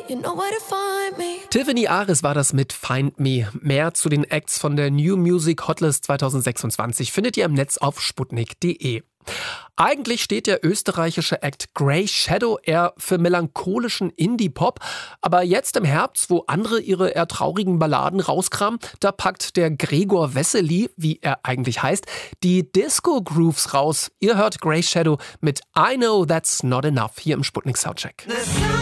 you know where to find me. Tiffany Ares war das mit Find Me. Mehr zu den Acts von der New Music Hotlist 2026 findet ihr im Netz auf sputnik.de. Eigentlich steht der österreichische Act Grey Shadow eher für melancholischen Indie-Pop, aber jetzt im Herbst, wo andere ihre eher traurigen Balladen rauskramen, da packt der Gregor Wessely, wie er eigentlich heißt, die Disco-Grooves raus. Ihr hört Grey Shadow mit I Know That's Not Enough hier im Sputnik Soundcheck.